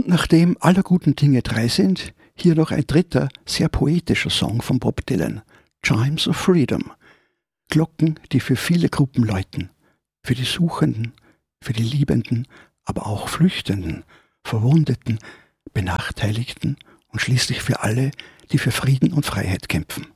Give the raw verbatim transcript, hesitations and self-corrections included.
Und nachdem aller guten Dinge drei sind, hier noch ein dritter, sehr poetischer Song von Bob Dylan, Chimes of Freedom. Glocken, die für viele Gruppen läuten. Für die Suchenden, für die Liebenden, aber auch Flüchtenden, Verwundeten, Benachteiligten und schließlich für alle, die für Frieden und Freiheit kämpfen.